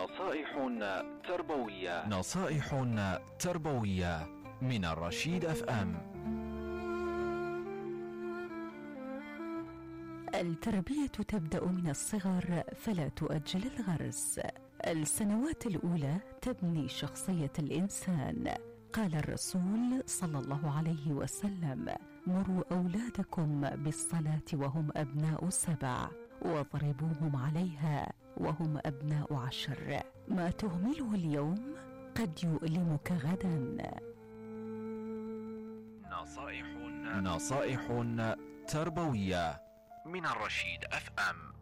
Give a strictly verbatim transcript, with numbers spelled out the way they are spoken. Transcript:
نصائح تربوية نصائح تربوية من الرشيد اف ام. التربية تبدأ من الصغر فلا تؤجل الغرس. السنوات الأولى تبني شخصية الإنسان. قال الرسول صلى الله عليه وسلم: مروا أولادكم بالصلاة وهم أبناء سبع، واضربوهم عليها وهم أبناء عشر. ما تهمله اليوم قد يؤلمك غدا. نصائح نصائح تربوية من الرشيد اف ام.